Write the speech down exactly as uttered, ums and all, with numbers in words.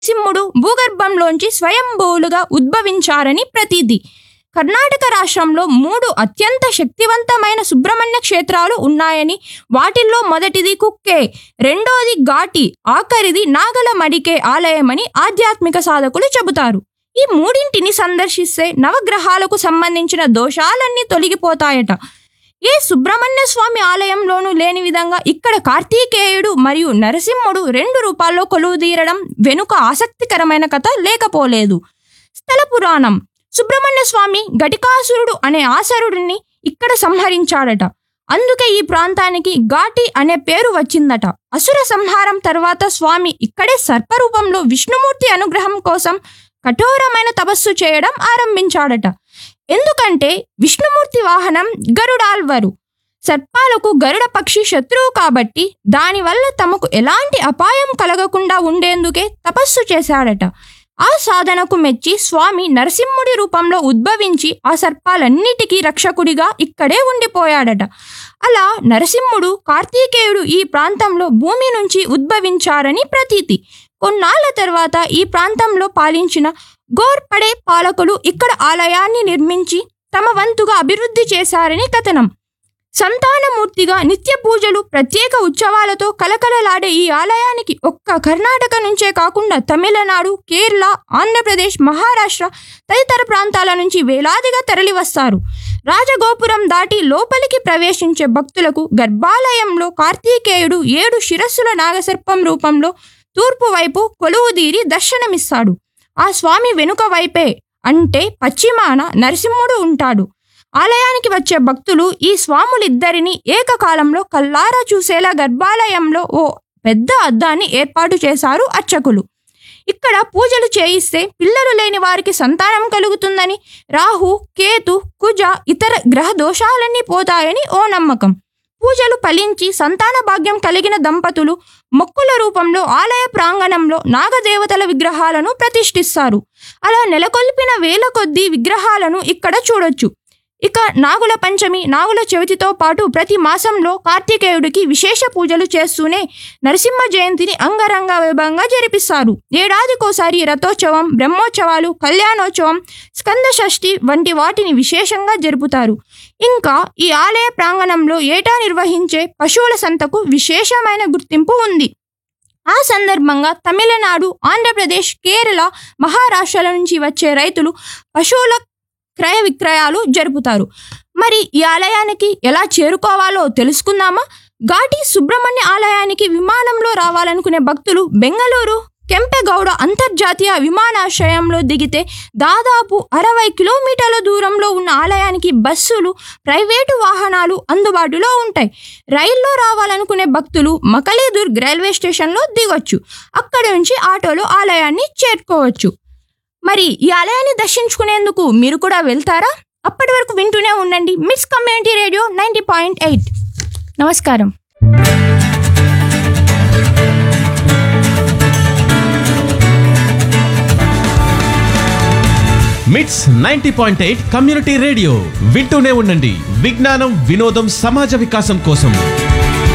నరసింహుడు భూగర్భంలోంచి స్వయంభూలుగా ఉద్భవించారని ప్రతీతి. కర్ణాటక రాష్ట్రంలో మూడు అత్యంత శక్తివంతమైన సుబ్రహ్మణ్య క్షేత్రాలు ఉన్నాయని, వాటిల్లో మొదటిది కుక్కే, రెండోది ఘాటి, ఆఖరిది నాగలమడికే ఆలయమని ఆధ్యాత్మిక సాధకులు చెబుతారు. ఈ మూడింటిని సందర్శిస్తే నవగ్రహాలకు సంబంధించిన దోషాలన్నీ తొలగిపోతాయట. ఏ సుబ్రహ్మణ్య స్వామి ఆలయంలోనూ లేని విధంగా ఇక్కడ కార్తీకేయుడు మరియు నరసింహుడు రెండు రూపాల్లో కొలువుదీరడం వెనుక ఆసక్తికరమైన కథ లేకపోలేదు. స్థల పురాణం. సుబ్రహ్మణ్య స్వామి ఘటికాసురుడు అనే ఆసురుడిని ఇక్కడ సంహరించాడట. అందుకే ఈ ప్రాంతానికి ఘాటి అనే పేరు వచ్చిందట. అసుర సంహారం తర్వాత స్వామి ఇక్కడే సర్పరూపంలో విష్ణుమూర్తి అనుగ్రహం కోసం కఠోరమైన తపస్సు చేయడం ఆరంభించాడట. ఎందుకంటే విష్ణుమూర్తి వాహనం గరుడాల్వరు. సర్పాలకు గరుడ పక్షి శత్రువు కాబట్టి దానివల్ల తమకు ఎలాంటి అపాయం కలగకుండా ఉండేందుకే తపస్సు చేశాడట. ఆ సాధనకు మెచ్చి స్వామి నరసింహుడి రూపంలో ఉద్భవించి ఆ సర్పాలన్నిటికీ రక్షకుడిగా ఇక్కడే ఉండిపోయాడట. అలా నరసింహుడు, కార్తీకేయుడు ఈ ప్రాంతంలో భూమి నుంచి ఉద్భవించారని ప్రతీతి. కొన్నాళ్ల తర్వాత ఈ ప్రాంతంలో పాలించిన గోర్పడే పాలకులు ఇక్కడ ఆలయాన్ని నిర్మించి తమ వంతుగా అభివృద్ధి చేశారని కథనం. సంతానమూర్తిగా నిత్య పూజలు, ప్రత్యేక ఉత్సవాలతో కలకలలాడే ఈ ఆలయానికి ఒక్క కర్ణాటక నుంచే కాకుండా తమిళనాడు, కేరళ, ఆంధ్రప్రదేశ్, మహారాష్ట్ర తదితర ప్రాంతాల నుంచి వేలాదిగా తరలివస్తారు. రాజగోపురం దాటి లోపలికి ప్రవేశించే భక్తులకు గర్భాలయంలో కార్తీకేయుడు ఏడు శిరస్సుల నాగసర్పం రూపంలో తూర్పు వైపు కొలువుదీరి దర్శనమిస్తాడు. ఆ స్వామి వెనుక వైపే అంటే పశ్చిమాన నరసింహుడు ఉంటాడు. ఆలయానికి వచ్చే భక్తులు ఈ స్వాములిద్దరిని ఏకకాలంలో కల్లారా చూసేలా గర్భాలయంలో ఓ పెద్ద అద్దాన్ని ఏర్పాటు చేశారు అర్చకులు. ఇక్కడ పూజలు చేయిస్తే పిల్లలు లేని వారికి సంతానం కలుగుతుందని, రాహు, కేతు, కుజ ఇతర గ్రహ దోషాలన్నీ పోతాయని ఓ నమ్మకం. పూజలు ఫలించి సంతాన భాగ్యం కలిగిన దంపతులు మొక్కుల రూపంలో ఆలయ ప్రాంగణంలో నాగదేవతల విగ్రహాలను ప్రతిష్ఠిస్తారు. అలా నెలకొల్పిన వేల కొద్దీ విగ్రహాలను ఇక్కడ చూడొచ్చు. ఇక నాగుల పంచమి, నాగుల చవితితో పాటు ప్రతి మాసంలో కార్తీకేయుడికి విశేష పూజలు చేస్తూనే నరసింహ జయంతిని అంగరంగ వైభవంగా జరిపిస్తారు. ఏడాదికోసారి రథోత్సవం, బ్రహ్మోత్సవాలు, కళ్యాణోత్సవం, స్కంద షష్ఠి వంటి వాటిని విశేషంగా జరుపుతారు. ఇంకా ఈ ఆలయ ప్రాంగణంలో ఏటా నిర్వహించే పశువుల సంతకు విశేషమైన గుర్తింపు ఉంది. ఆ సందర్భంగా తమిళనాడు, ఆంధ్రప్రదేశ్, కేరళ, మహారాష్ట్రల నుంచి వచ్చే రైతులు పశువుల క్రయ విక్రయాలు జరుపుతారు. మరి ఈ ఆలయానికి ఎలా చేరుకోవాలో తెలుసుకుందామా? ఘాటి సుబ్రహ్మణ్య ఆలయానికి విమానంలో రావాలనుకునే భక్తులు బెంగళూరు కెంపెగౌడ అంతర్జాతీయ విమానాశ్రయంలో దిగితే దాదాపు అరవై కిలోమీటర్ల దూరంలో ఉన్న ఆలయానికి బస్సులు, ప్రైవేటు వాహనాలు అందుబాటులో ఉంటాయి. రైల్లో రావాలనుకునే భక్తులు మకలీదుర్గ్ రైల్వే స్టేషన్లో దిగొచ్చు. అక్కడి నుంచి ఆటోలో ఆలయాన్ని చేరుకోవచ్చు. మరి ఈ ఆలయాన్ని దర్శించుకునేందుకు మీరు కూడా వెళ్తారా? అప్పటి వరకు వింటూనే ఉండండి మిట్స్ community radio ninety point eight. నమస్కారం. మిట్స్ ninety point eight community radio వింటూనే ఉండండి. విజ్ఞానం, వినోదం, సమాజ వికాసం కోసం.